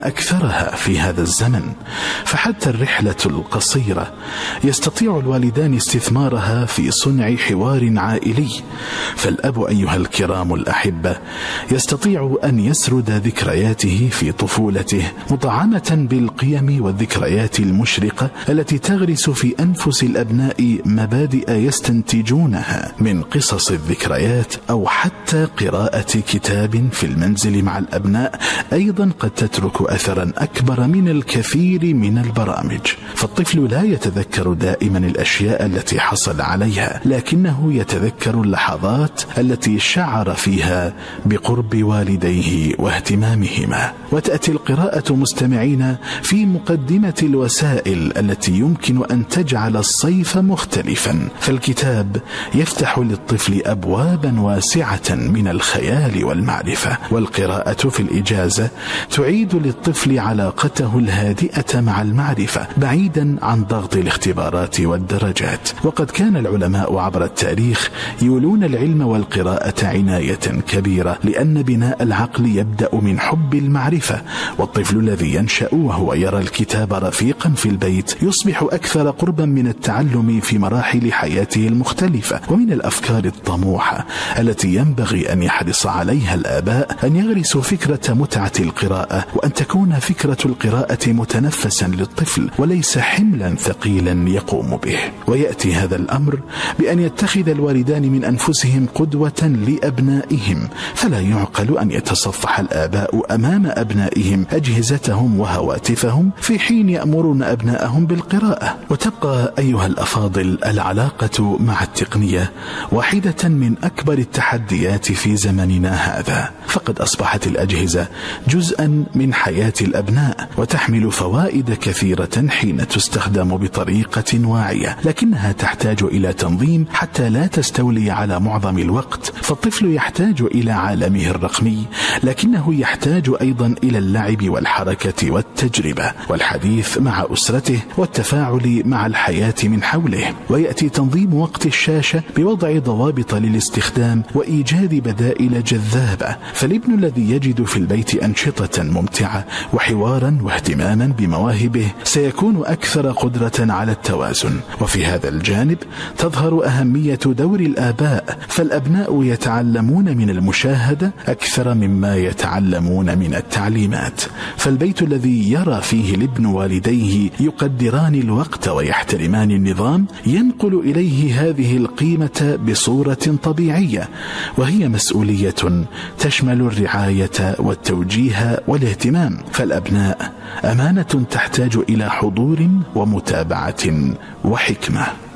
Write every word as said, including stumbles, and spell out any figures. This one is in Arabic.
أكثرها في هذا الزمن، فحتى الرحلة القصيرة يستطيع الوالدان استثمارها في صنع حوار عائلي. فالأب أيها الكرام الأحبة يستطيع أن يسرد ذكرياته في طفولته مطعمة بالقيم والذكريات المشرقة التي تغرس في أنفس الأبناء مبادئ يستنتجونها من قصص الذكريات، أو حتى قراءة كتاب في المنزل مع الأبناء أيضا قد تترك أثرا أكبر من الكثير من البرامج. فالطفل لا يتذكر دائما الأشياء التي حصل عليها، لكنه يتذكر اللحظات التي شعر فيها بقرب والديه واهتمامهما. وتأتي القراءة مستمعين في مقدمة الوسائل التي يمكن أن تجعل الصيف مختلفا، فالكتاب يفتح للطفل أبوابا واسعة من الخيال والمعرفة، والقراءة في الإجازة تعيد للطفل علاقته الهادئة مع المعرفة بعيدا عن ضغط الاختبارات والدرجات. وقد كان العلماء عبر التاريخ يولون العلم والقراءة عناية كبيرة، لأن بناء العقل يبدأ من حب المعرفة، والطفل الذي ينشأ وهو يرى الكتاب رفيقا في البيت يصبح أكثر قربا من التعلم في مراحل حياته المختلفة. ومن الأفكار الطموحة التي ينبغي أن يحرص عليها الآباء أن يغرسوا فكرة متعة القراءة، وأن تكون فكرة القراءة متنفسا للطفل وليس حملا ثقيلا يقوم به. ويأتي هذا الأمر بأن يتخذ الوالدان من أنفسهم قدوة لأبنائهم، فلا يعقل أن يتصفح الآباء أمام أبنائهم أجهزتهم وهواتفهم في حين يأمرون أبنائهم بالقراءة. وتبقى أيها الأفاضل العلاقة مع التقنية واحدة من أكبر التحديات في زمننا هذا، فقد أصبحت الأجهزة جزءا من حياة الأبناء وتحمل فوائد كثيرة حين تستخدم بطريقة واعية، لكنها تحتاج إلى تنظيم حتى لا تستولي على معظم الوقت. فالطفل يحتاج إلى عالمه الرقمي، لكنه يحتاج أيضا إلى اللعب والحركة والتجربة والحديث مع أسرته والتفاعل مع الحياة من حوله. ويأتي تنظيم وقت الشاشة بوضع ضوابط للاستخدام وإيجاد بدائل جذابة، فالابن الذي يجد في البيت أنشطة ممتعة وحوارا واهتماما بمواهبه سيكون أكثر قدرة على التوازن. وفي هذا الجانب تظهر أهمية دور الآباء، فالأبناء يتعلمون من المشاهدة أكثر مما يتعلمون من التعليمات. فالبيت الذي يرى فيه الابن والديه يقدران الوقت ويحترمان النظام ينقل إليه هذه القيمة بصورة طبيعية، وهي مسؤولية تشمل الرعاية والتوجيه والاهتمام. فالأبناء أمانة تحتاج إلى حضور ومتابعة وحكمة.